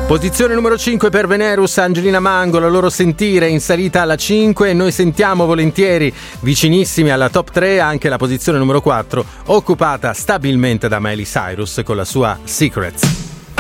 Posizione numero 5 per Venerus, Angelina Mango, la loro Sentire in salita alla 5 e noi sentiamo volentieri vicinissimi alla top 3 anche la posizione numero 4 occupata stabilmente da Miley Cyrus con la sua Secrets.